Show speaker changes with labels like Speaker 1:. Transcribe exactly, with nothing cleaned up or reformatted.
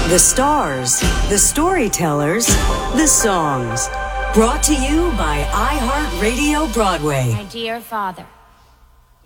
Speaker 1: The stars, the storytellers, the songs. Brought to you by iHeartRadio Broadway.
Speaker 2: My dear Father,